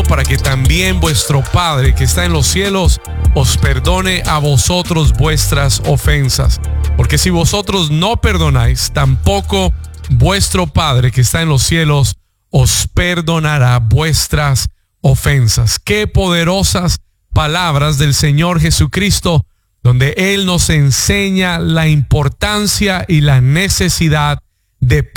para que también vuestro Padre que está en los cielos os perdone a vosotros vuestras ofensas. Porque si vosotros no perdonáis, tampoco vuestro Padre que está en los cielos os perdonará vuestras ofensas. Qué poderosas palabras del Señor Jesucristo, donde Él nos enseña la importancia y la necesidad de